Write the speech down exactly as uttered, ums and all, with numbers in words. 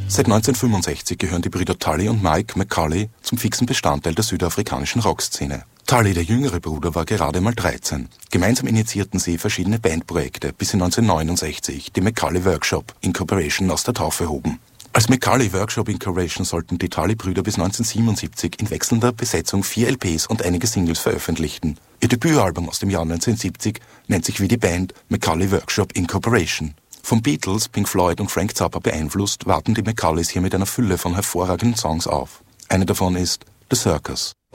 Seit neunzehnhundertfünfundsechzig gehören die Brüder Tully und Mike McCauley zum fixen Bestandteil der südafrikanischen Rockszene. Tully, der jüngere Bruder, war gerade mal dreizehn. Gemeinsam initiierten sie verschiedene Bandprojekte, bis sie neunzehnhundertneunundsechzig die McCauley Workshop Incorporation aus der Taufe hoben. Als McCauley Workshop Incorporation sollten die Tully-Brüder bis neunzehnhundertsiebenundsiebzig in wechselnder Besetzung vier L Ps und einige Singles veröffentlichten. Ihr Debütalbum aus dem Jahr neunzehnhundertsiebzig nennt sich wie die Band McCauley Workshop Incorporation. Von Beatles, Pink Floyd und Frank Zappa beeinflusst, warten die McCauleys hier mit einer Fülle von hervorragenden Songs auf. Eine davon ist The Circus.